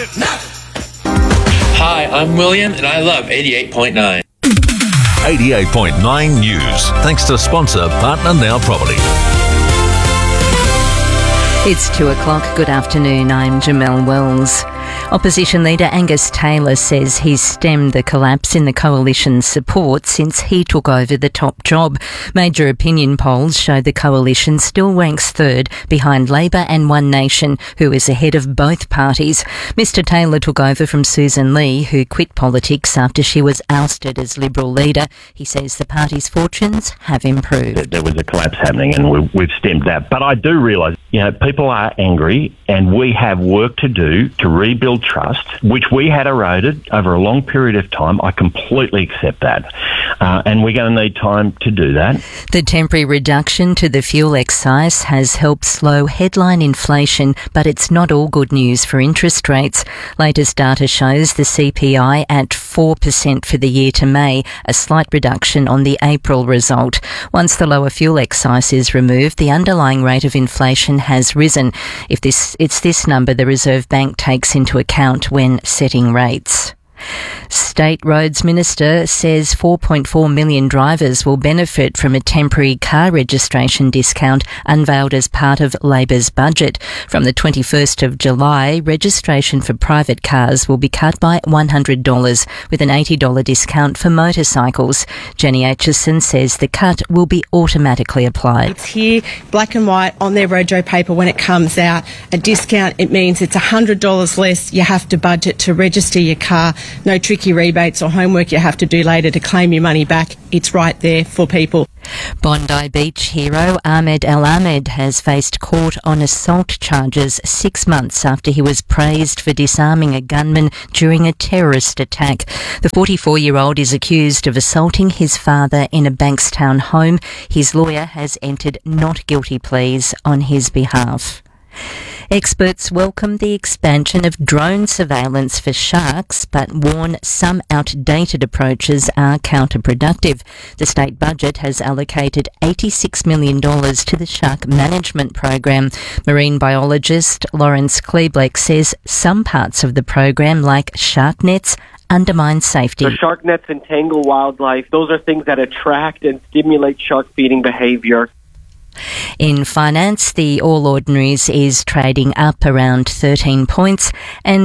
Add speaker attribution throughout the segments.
Speaker 1: it now.
Speaker 2: Hi, I'm William, and I love 88.9.
Speaker 3: 88.9 News. Thanks to sponsor Partner Now Property.
Speaker 4: It's 2 o'clock. Good afternoon. I'm Jamelle Wells. Opposition leader Angus Taylor says he's stemmed the collapse in the coalition's support since he took over the top job. Major opinion polls show the coalition still ranks third behind Labor and One Nation, who is ahead of both parties. Mr Taylor took over from Susan Lee, who quit politics after she was ousted as Liberal leader. He says the party's fortunes have improved.
Speaker 5: There was a collapse happening and we've stemmed that. But I do realise, people are angry and we have work to do to rebuild trust, which we had eroded over a long period of time. I completely accept that. And we're going to need time to do that.
Speaker 4: The temporary reduction to the fuel excise has helped slow headline inflation, but it's not all good news for interest rates. Latest data shows the CPI at 4% for the year to May, a slight reduction on the April result. Once the lower fuel excise is removed, the underlying rate of inflation has risen. It's this number the Reserve Bank takes into account when setting rates. State Roads Minister says 4.4 million drivers will benefit from a temporary car registration discount unveiled as part of Labor's budget. From the 21st of July, registration for private cars will be cut by $100, with an $80 discount for motorcycles. Jenny Aitchison says the cut will be automatically applied.
Speaker 6: It's here, black and white, on their rojo paper when it comes out. A discount, it means it's $100 less you have to budget to register your car. No tricky rebates or homework you have to do later to claim your money back. It's right there for people.
Speaker 4: Bondi Beach hero Ahmed El Ahmed has faced court on assault charges 6 months after he was praised for disarming a gunman during a terrorist attack. The 44-year-old is accused of assaulting his father in a Bankstown home. His lawyer has entered not guilty pleas on his behalf. Experts welcome the expansion of drone surveillance for sharks, but warn some outdated approaches are counterproductive. The state budget has allocated $86 million to the shark management program. Marine biologist Lawrence Kleebleck says some parts of the program, like shark nets, undermine safety.
Speaker 7: The shark nets entangle wildlife. Those are things that attract and stimulate shark feeding behaviour.
Speaker 4: In finance, the All Ordinaries is trading up around 13 points and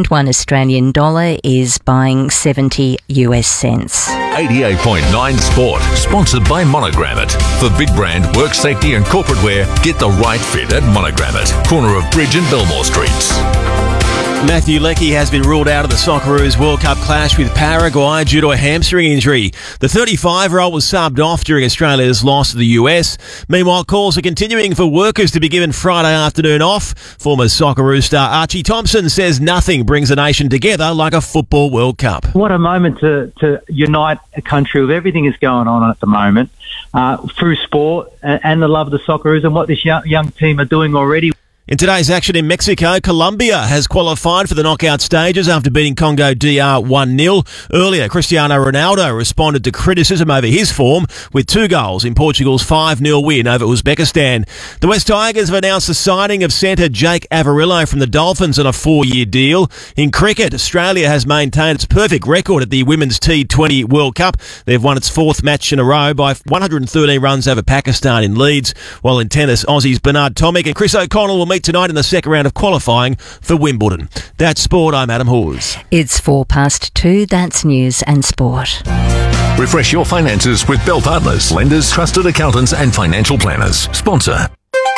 Speaker 4: $1 is buying 70 US cents.
Speaker 3: 88.9 Sport, sponsored by Monogrammet. For big brand, work safety and corporate wear, get the right fit at Monogrammet, corner of Bridge and Belmore Streets.
Speaker 8: Matthew Leckie has been ruled out of the Socceroos World Cup clash with Paraguay due to a hamstring injury. The 35-year-old was subbed off during Australia's loss to the US. Meanwhile, calls are continuing for workers to be given Friday afternoon off. Former Socceroos star Archie Thompson says nothing brings a nation together like a football World Cup.
Speaker 9: What a moment to unite a country with everything that's going on at the moment through sport and the love of the Socceroos and what this young team are doing already.
Speaker 8: In today's action in Mexico, Colombia has qualified for the knockout stages after beating Congo DR 1-0. Earlier, Cristiano Ronaldo responded to criticism over his form with 2 goals in Portugal's 5-0 win over Uzbekistan. The West Tigers have announced the signing of centre Jake Averillo from the Dolphins on a 4-year deal. In cricket, Australia has maintained its perfect record at the Women's T20 World Cup. They've won its 4th match in a row by 113 runs over Pakistan in Leeds. While in tennis, Aussies Bernard Tomic and Chris O'Connell will meet tonight in the second round of qualifying for Wimbledon. That's sport. I'm Adam Hawes.
Speaker 4: It's 2:04. That's news and sport.
Speaker 3: Refresh your finances with Bell Partners, lenders, trusted accountants and financial planners. Sponsor.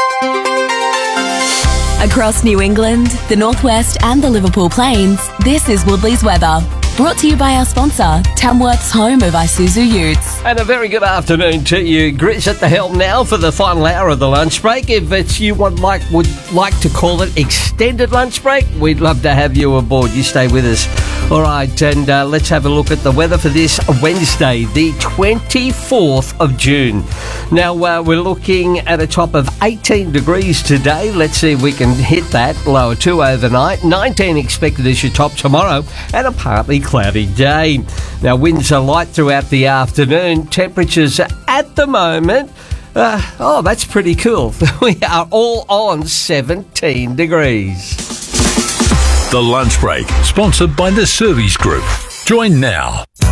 Speaker 10: Across New England, the Northwest and the Liverpool Plains, this is Woodley's weather. Brought to you by our sponsor, Tamworth's home of Isuzu Utes.
Speaker 11: And a very good afternoon to you. Grit's at the helm now for the final hour of the lunch break. If it's you would like to call it extended lunch break, we'd love to have you aboard. You stay with us. All right, and let's have a look at the weather for this Wednesday, the 24th of June. Now, we're looking at a top of 18 degrees today. Let's see if we can hit that. Lower 2 overnight. 19 expected as your top tomorrow, and a partly cloudy day. Now, winds are light throughout the afternoon. Temperatures at the moment, that's pretty cool. We are all on 17 degrees.
Speaker 3: The Lunch Break, sponsored by the Service Group. Join now.